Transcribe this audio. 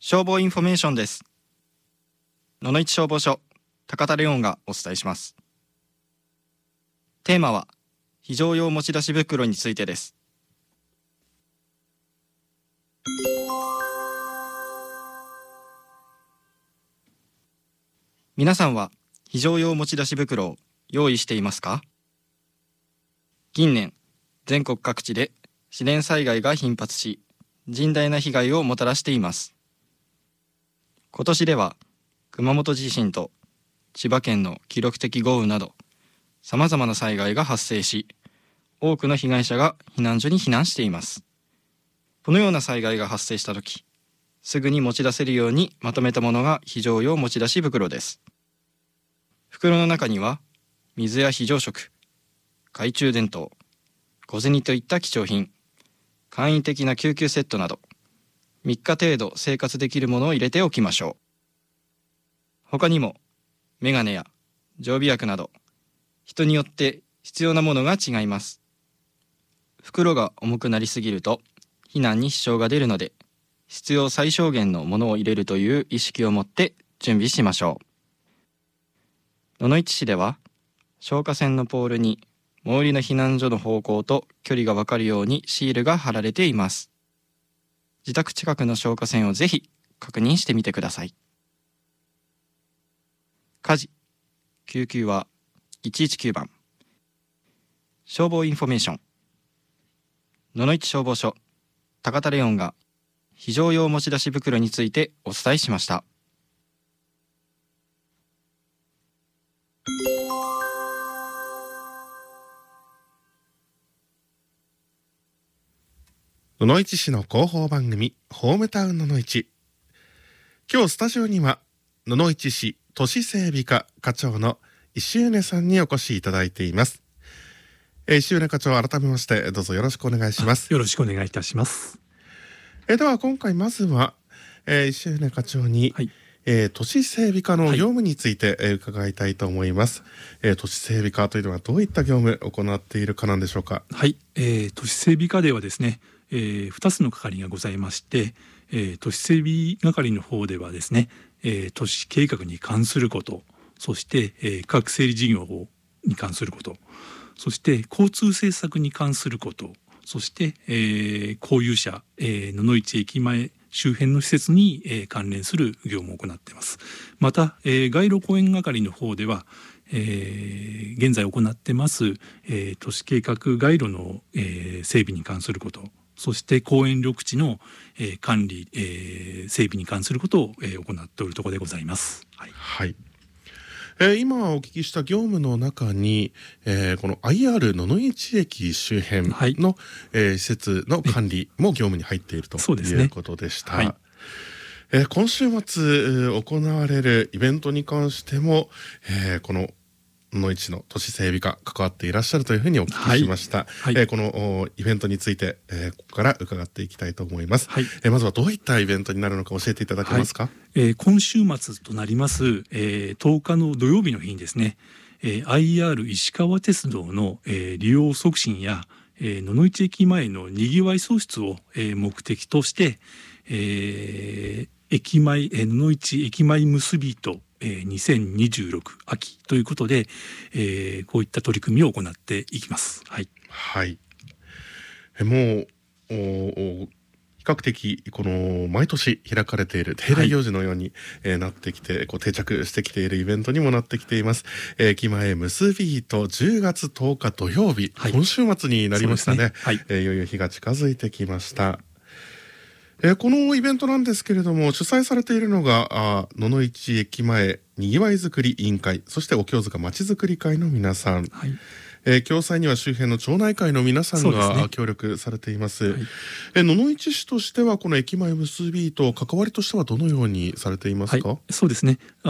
消防インフォメーションです。野々市消防署高田レオンがお伝えします。テーマは非常用持ち出し袋についてです。皆さんは非常用持ち出し袋を用意していますか？近年全国各地で自然災害が頻発し、甚大な被害をもたらしています。今年では熊本地震と千葉県の記録的豪雨などさまざまな災害が発生し、多くの被害者が避難所に避難しています。このような災害が発生したとき、すぐに持ち出せるようにまとめたものが非常用持ち出し袋です。袋の中には水や非常食、懐中電灯、小銭といった貴重品、簡易的な救急セットなど3日程度生活できるものを入れておきましょう。他にもメガネや常備薬など人によって必要なものが違います。袋が重くなりすぎると避難に支障が出るので、必要最小限のものを入れるという意識を持って準備しましょう。野々市市では消火栓のポールに最寄りの避難所の方向と距離が分かるようにシールが貼られています。自宅近くの消火栓をぜひ確認してみてください。火事、救急は119番。消防インフォメーション。野々市消防署高田レオンが非常用持ち出し袋についてお伝えしました。 野々市市の広報番組ホームタウン野々市。今日スタジオには野々市市都市整備課課長の石根さんにお越しいただいています。石根課長、改めましてどうぞよろしくお願いします。 よろしくお願いいたします。 では今回まずは、石根課長に、都市整備課の業務について、伺いたいと思います。都市整備課というのはどういった業務を行っている課なんでしょうか？ はい、都市整備課ではですね、2つの係がございまして、都市整備係の方ではですね、都市計画に関すること、そして、各整理事業に関すること、そして交通政策に関すること、そして、公有車、野々市駅前周辺の施設に、関連する業務を行っています。また、街路公園係の方では、現在行ってます、都市計画街路の、整備に関すること、そして公園緑地の、管理、整備に関することを、行っておるところでございます。はい、 はい。今お聞きした業務の中に、この IR 野々市駅周辺の、施設の管理も業務に入っているということでした。今週末行われるイベントに関しても、この野々市の都市整備課関わっていらっしゃるというふうにお聞きしました。このイベントについて、ここから伺っていきたいと思います。まずはどういったイベントになるのか教えていただけますか？ 今週末となります、10日の土曜日の日にですね、IR 石川鉄道の、利用促進や、野々市駅前のにぎわい創出を、目的として、駅前、野々市駅前結びと2026秋ということで、こういった取り組みを行っていきます。はい。 はい。もう比較的この毎年開かれている定例行事のように、なってきて定着してきているイベントにもなってきています。駅前結びと10月10日土曜日、今週末になりましたね。いよいよ日が近づいてきました。このイベントなんですけれども、主催されているのが野々市駅前にぎわいづくり委員会、そしてお京塚まちづくり会の皆さん、共催には周辺の町内会の皆さんが協力されています。野々市市としてはこの駅前結びと関わりとしてはどのようにされていますか？ そうですね。